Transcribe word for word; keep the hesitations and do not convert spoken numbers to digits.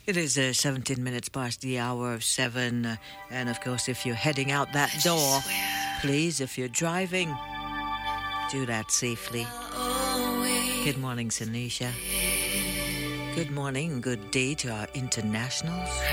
It is uh, seventeen minutes past the hour of seven. Uh, and of course, if you're heading out that door, please, if you're driving, do that safely. Good morning, Sanisha. Good morning, good day to our internationals.